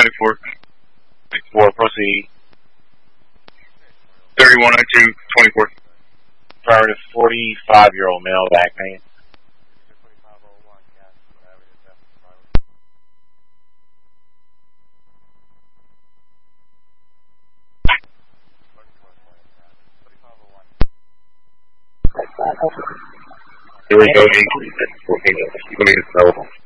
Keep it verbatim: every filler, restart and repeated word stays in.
ninety-four. ninety-four, proceed. thirty-one oh two, twenty-four. Affirmative, forty-five-year-old male, back pain. Here we go, English.